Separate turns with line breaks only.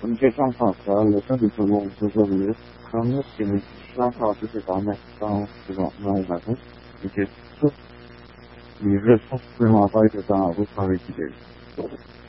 Geçen hafta tabii oluşturulabilir. Kanlı senin işler karşı departamental development which is just the response from our data that was very good.